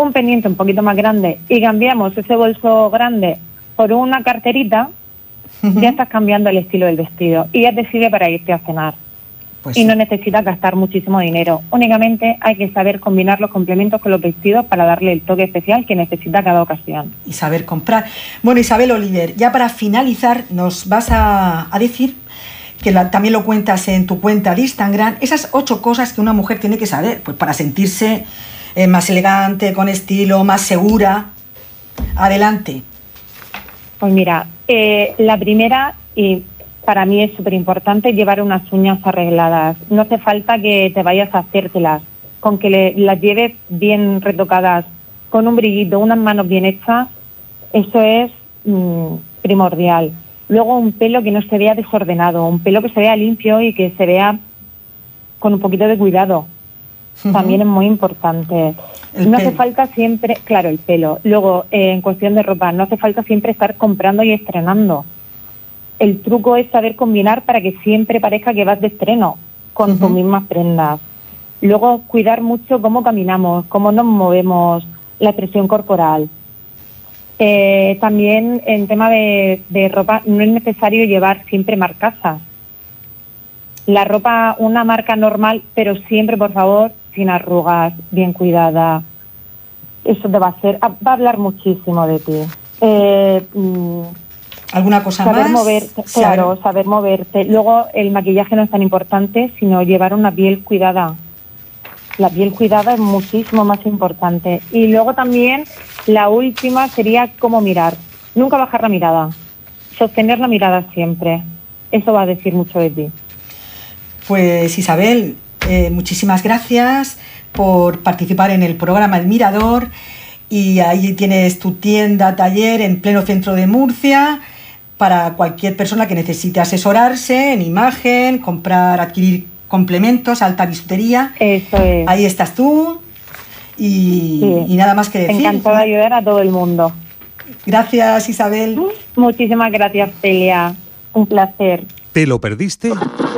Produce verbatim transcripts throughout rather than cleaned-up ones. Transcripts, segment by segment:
un pendiente un poquito más grande y cambiamos ese bolso grande por una carterita, uh-huh. ya estás cambiando el estilo del vestido y ya te sirve para irte a cenar. Pues y sí. no necesitas gastar muchísimo dinero. Únicamente hay que saber combinar los complementos con los vestidos para darle el toque especial que necesita cada ocasión. Y saber comprar. Bueno, Isabel Oliver, ya para finalizar nos vas a, a decir, que la, también lo cuentas en tu cuenta de Instagram, esas ocho cosas que una mujer tiene que saber, pues para sentirse eh, más elegante, con estilo, más segura. Adelante. Pues mira, eh, la primera, y para mí es súper importante, llevar unas uñas arregladas. No hace falta que te vayas a hacértelas, con que le, las lleves bien retocadas, con un brillito, unas manos bien hechas, eso es mmm, primordial. Luego un pelo que no se vea desordenado, un pelo que se vea limpio y que se vea con un poquito de cuidado. Uh-huh. También es muy importante. El no pelo. Hace falta siempre, claro, el pelo. Luego, eh, en cuestión de ropa, no hace falta siempre estar comprando y estrenando. El truco es saber combinar para que siempre parezca que vas de estreno con uh-huh. tus mismas prendas. Luego, cuidar mucho cómo caminamos, cómo nos movemos, la expresión corporal. Eh, también en tema de, de ropa no es necesario llevar siempre marcasas. La ropa, una marca normal, pero siempre, por favor, sin arrugas, bien cuidada. Eso te va a hacer, va a hablar muchísimo de ti. Eh, ¿Alguna cosa saber más? Moverte, claro, saber. saber moverte. Luego, el maquillaje no es tan importante, sino llevar una piel cuidada. La piel cuidada es muchísimo más importante. Y luego también, la última sería cómo mirar. Nunca bajar la mirada. Sostener la mirada siempre. Eso va a decir mucho de ti. Pues Isabel, eh, muchísimas gracias por participar en el programa El Mirador. Y ahí tienes tu tienda, taller en pleno centro de Murcia, para cualquier persona que necesite asesorarse en imagen, comprar, adquirir complementos, alta bisutería. Eso es. Ahí estás tú y, sí. y nada más que decir. Encantada de ayudar a todo el mundo. Gracias, Isabel. Muchísimas gracias, Celia. Un placer. ¿Te lo perdiste?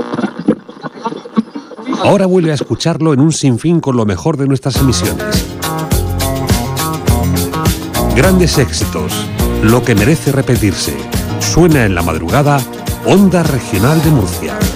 Ahora vuelve a escucharlo en un sinfín con lo mejor de nuestras emisiones. Grandes éxitos, lo que merece repetirse. Suena en la madrugada, Onda Regional de Murcia.